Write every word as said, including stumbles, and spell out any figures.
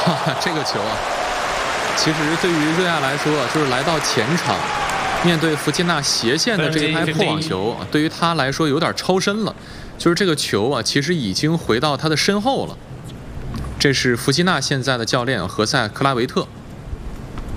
这个球啊，其实对于瑞亚来说，就是来到前场，面对弗吉纳斜线的这一拍破网球，对于他来说有点超身了。就是这个球啊，其实已经回到他的身后了。这是弗吉纳现在的教练何塞·克拉维特。